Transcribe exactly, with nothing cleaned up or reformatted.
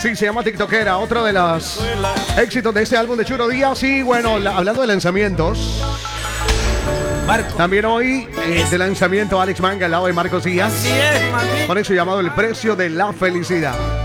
Sí, se llama TikTokera, otro de los éxitos de este álbum de Churo Díaz. Y bueno, la, hablando de lanzamientos, Marco. también hoy eh, de lanzamiento Alex Manga al lado de Marcos Díaz. Así es, mami. Con eso llamado El Precio de la Felicidad.